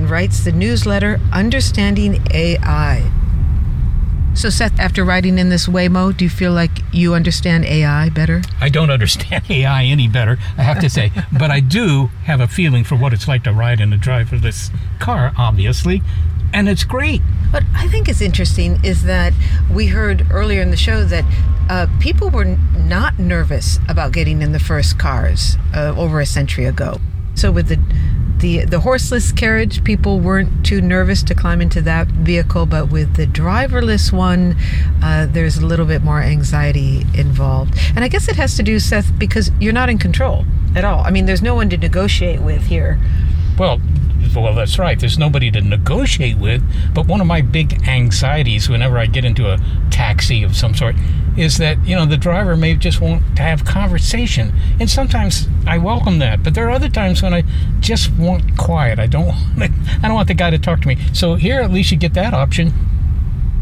and writes the newsletter Understanding AI. So Seth, after riding in this Waymo, do you feel like you understand AI better? I don't understand AI any better, I have to say, but I do have a feeling for what it's like to ride in a driverless car, obviously, and it's great. What I think is interesting is that we heard earlier in the show that people were not nervous about getting in the first cars over a century ago. So with the horseless carriage, people weren't too nervous to climb into that vehicle, but with the driverless one, there's a little bit more anxiety involved. And I guess it has to do, Seth, because you're not in control at all. I mean, there's no one to negotiate with here. Well, that's right. There's nobody to negotiate with. But one of my big anxieties whenever I get into a taxi of some sort is that, the driver may just want to have conversation. And sometimes I welcome that. But there are other times when I just want quiet. I don't want the guy to talk to me. So here, at least you get that option.